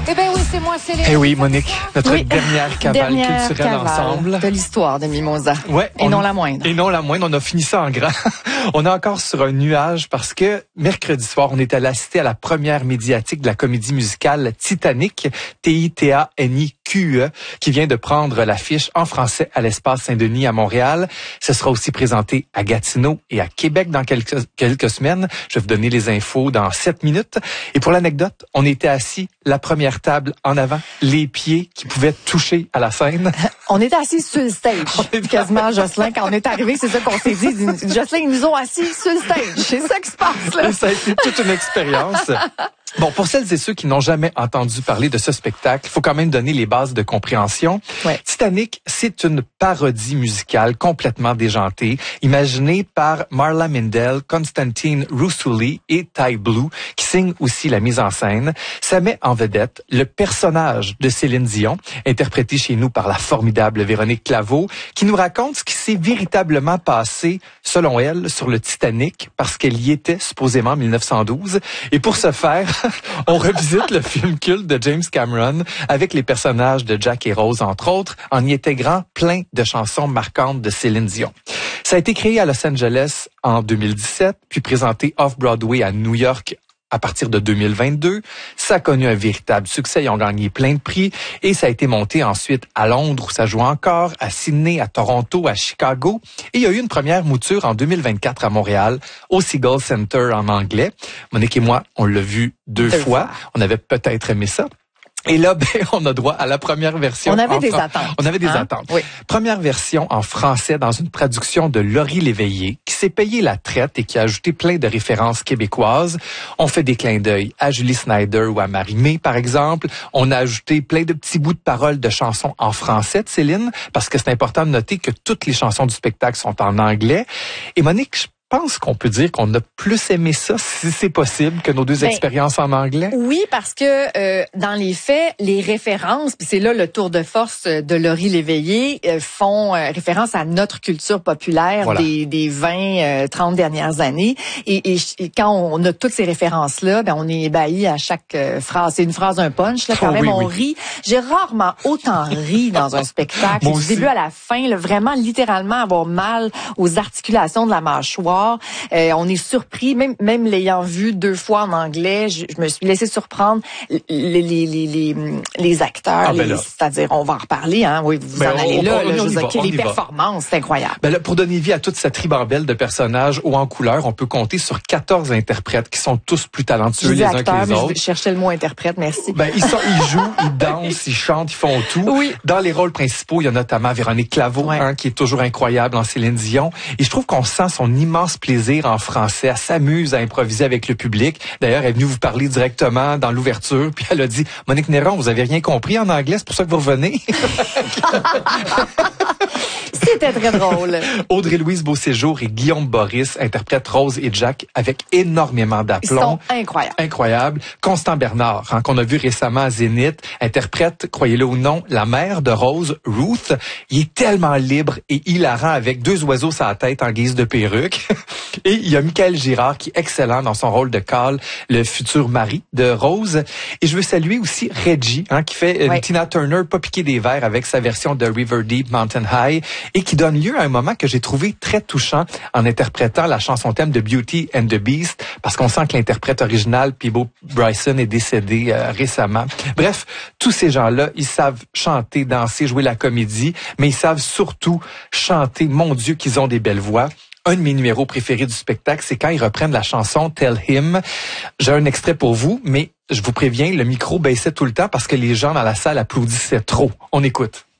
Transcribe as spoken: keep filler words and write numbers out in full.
Eh bien oui, c'est moi, c'est les... Eh oui, Monique, notre oui. dernière cavale dernière culturelle cavale ensemble. de l'histoire de Mimosa. Ouais, et on... non la moindre. Et non la moindre, on a fini ça en grand. On est encore sur un nuage parce que mercredi soir, on est allé assister à la première médiatique de la comédie musicale Titanic, T I T A N I Q E, qui vient de prendre l'affiche en français à l'Espace Saint-Denis à Montréal. Ce sera aussi présenté à Gatineau et à Québec dans quelques, quelques semaines. Je vais vous donner les infos dans sept minutes. Et pour l'anecdote, on était assis la première table en avant, les pieds qui pouvaient toucher à la scène. On était assis sur le stage, quasiment, Jocelyn. Quand on est arrivé, c'est ça qu'on s'est dit. Jocelyn, ils nous ont assis sur le stage. C'est ça qui se passe, là. Et ça a été toute une expérience. Bon, pour celles et ceux qui n'ont jamais entendu parler de ce spectacle, il faut quand même donner les bases de compréhension. Ouais. Titanic, c'est une parodie musicale complètement déjantée, imaginée par Marla Mindell, Constantine Russouli et Ty Blue, qui signent aussi la mise en scène. Ça met en vedette le personnage de Céline Dion, interprété chez nous par la formidable Véronique Claveau, qui nous raconte ce qui s'est véritablement passé, selon elle, sur le Titanic, parce qu'elle y était supposément en mille neuf cent douze. Et pour ce faire, on revisite le film culte de James Cameron avec les personnages de Jack et Rose, entre autres, en y intégrant plein de chansons marquantes de Céline Dion. Ça a été créé à Los Angeles en deux mille dix-sept, puis présenté off-Broadway à New York à partir de deux mille vingt-deux. Ça a connu un véritable succès. Ils ont gagné plein de prix. Et ça a été monté ensuite à Londres, où ça joue encore, à Sydney, à Toronto, à Chicago. Et il y a eu une première mouture en deux mille vingt-quatre à Montréal, au Seagull Center en anglais. Monique et moi, on l'a vu deux, deux fois. fois. On avait peut-être aimé ça. Et là, ben, on a droit à la première version. On avait des Fran- attentes. On avait des hein? attentes. Oui. Première version en français dans une traduction de Laurie Léveillé, qui s'est payé la traite et qui a ajouté plein de références québécoises. On fait des clins d'œil à Julie Snyder ou à Marie-Mé, par exemple. On a ajouté plein de petits bouts de paroles de chansons en français de Céline, parce que c'est important de noter que toutes les chansons du spectacle sont en anglais. Et Monique, je Je pense qu'on peut dire qu'on a plus aimé ça, si c'est possible, que nos deux ben, expériences en anglais. Oui, parce que euh, dans les faits, les références, puis c'est là le tour de force de Laurie Léveillé, euh, font euh, référence à notre culture populaire voilà. des, des vingt, trente dernières années. Et, et, et quand on a toutes ces références-là, ben on est ébahi à chaque euh, phrase. C'est une phrase, un punch, là, quand oh, même, oui, on oui. rit. J'ai rarement autant ri dans un spectacle. Du début à la fin, là, vraiment, littéralement, avoir mal aux articulations de la mâchoire. Euh, on est surpris, même même l'ayant vu deux fois en anglais, je, je me suis laissé surprendre les les les les, les acteurs, ah, ben les, c'est-à-dire on va en reparler, hein. Oui, vous ben en on, allez on, là, on, là on, je veux dire, les performances, c'est incroyable. Ben là, pour donner vie à toute cette ribambelle de personnages hauts en couleur, on peut compter sur quatorze interprètes qui sont tous plus talentueux les uns acteurs, que les mais autres. Je cherchais le mot interprète, merci. Ben ils sont, ils jouent, ils dansent, ils chantent, ils font tout. Oui. Dans les rôles principaux, il y a notamment Véronique Claveau, ouais. hein, qui est toujours incroyable en Céline Dion. Et je trouve qu'on sent son immense plaisir en français. Elle s'amuse à improviser avec le public. D'ailleurs, elle est venue vous parler directement dans l'ouverture, puis elle a dit « Monique Néron, vous avez rien compris en anglais, c'est pour ça que vous revenez? » C'était très drôle. Audrey-Louise Beauséjour et Guillaume Boris interprètent Rose et Jack avec énormément d'aplomb. Ils sont incroyables. Incroyables. Constant Bernard, hein, qu'on a vu récemment à Zénith, interprète, croyez-le ou non, la mère de Rose, Ruth. Il est tellement libre et hilarant avec deux oiseaux sur la tête en guise de perruque. Et il y a Michael Girard qui est excellent dans son rôle de Carl, le futur mari de Rose. Et je veux saluer aussi Reggie, hein, qui fait une oui. Tina Turner pas piqué des verres avec sa version de River Deep Mountain High et qui donne lieu à un moment que j'ai trouvé très touchant en interprétant la chanson thème de Beauty and the Beast, parce qu'on sent que l'interprète original, Peabo Bryson, est décédé euh, récemment. Bref, tous ces gens-là, ils savent chanter, danser, jouer la comédie, mais ils savent surtout chanter. Mon Dieu, qu'ils ont des belles voix. Un de mes numéros préférés du spectacle, c'est quand ils reprennent la chanson Tell Him. J'ai un extrait pour vous, mais je vous préviens, le micro baissait tout le temps parce que les gens dans la salle applaudissaient trop. On écoute.